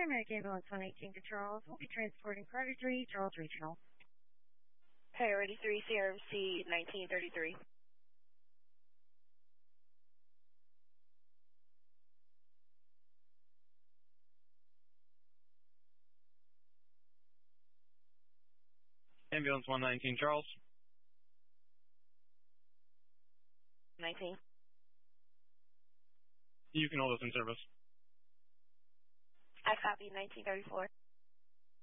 American Ambulance 118 to Charles. We'll be transporting Carter 3, Charles Regional. Priority 3, CRMC 1933. Ambulance 119 Charles. 19. You can hold us in service. I copy 1934.